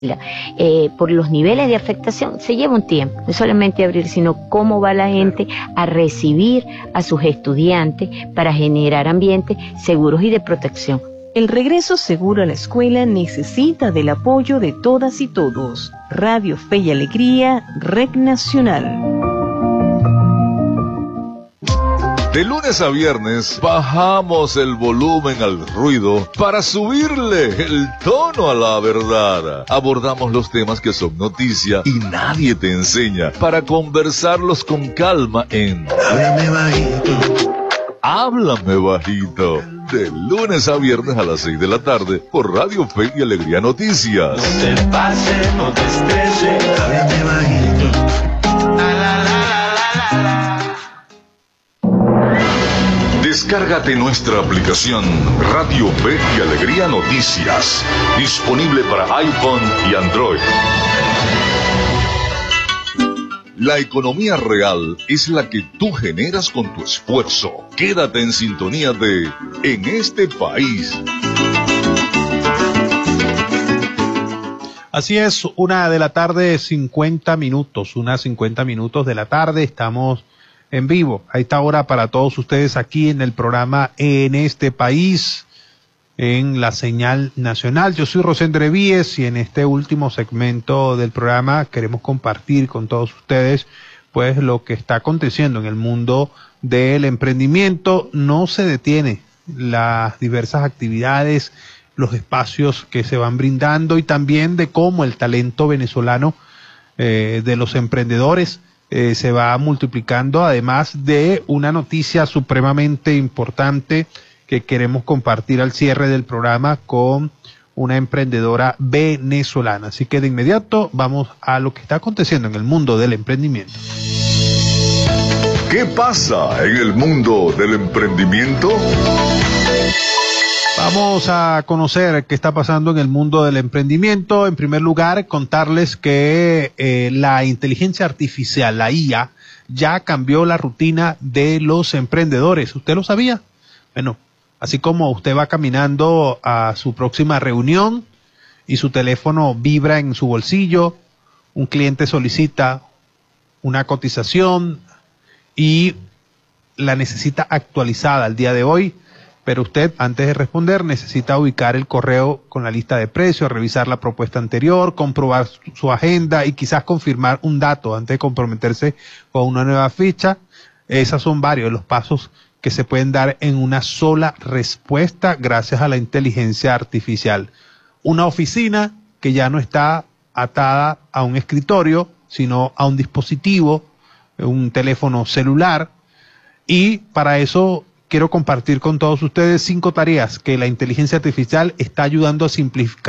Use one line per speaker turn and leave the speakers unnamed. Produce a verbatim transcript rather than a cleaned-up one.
Eh, por los niveles de afectación se lleva un tiempo, no solamente abrir, sino cómo va la gente a recibir a sus estudiantes para generar ambientes seguros y de protección.
El regreso seguro a la escuela necesita del apoyo de todas y todos. Radio Fe y Alegría, Red Nacional.
De lunes a viernes bajamos el volumen al ruido para subirle el tono a la verdad. Abordamos los temas que son noticia y nadie te enseña para conversarlos con calma en Háblame Bajito. Háblame Bajito. De lunes a viernes a las seis de la tarde por Radio Fe y Alegría Noticias.
No te pase, no te estreses. Háblame bajito. La, la, la, la, la, la.
Descárgate nuestra aplicación Radio Fe y Alegría Noticias, disponible para iPhone y Android. La economía real es la que tú generas con tu esfuerzo. Quédate en sintonía de En este país.
Así es, una de la tarde, cincuenta minutos, unas cincuenta minutos de la tarde, estamos en vivo a esta hora para todos ustedes aquí en el programa En este país, en la señal nacional. Yo soy Rosendre Víez y en este último segmento del programa queremos compartir con todos ustedes pues lo que está aconteciendo en el mundo del emprendimiento. No se detiene las diversas actividades, los espacios que se van brindando y también de cómo el talento venezolano eh, de los emprendedores Eh, se va multiplicando, además de una noticia supremamente importante que queremos compartir al cierre del programa con una emprendedora venezolana. Así que de inmediato vamos a lo que está aconteciendo en el mundo del emprendimiento.
¿Qué pasa en el mundo del emprendimiento?
Vamos a conocer qué está pasando en el mundo del emprendimiento. En primer lugar, contarles que eh, la inteligencia artificial, la I A, ya cambió la rutina de los emprendedores. ¿Usted lo sabía? Bueno, así como usted va caminando a su próxima reunión y su teléfono vibra en su bolsillo, un cliente solicita una cotización y la necesita actualizada al día de hoy, pero usted, antes de responder, necesita ubicar el correo con la lista de precios, revisar la propuesta anterior, comprobar su, su agenda y quizás confirmar un dato antes de comprometerse con una nueva ficha. Esos son varios de los pasos que se pueden dar en una sola respuesta gracias a la inteligencia artificial. Una oficina que ya no está atada a un escritorio, sino a un dispositivo, un teléfono celular, y para eso quiero compartir con todos ustedes cinco tareas que la inteligencia artificial está ayudando a simplificar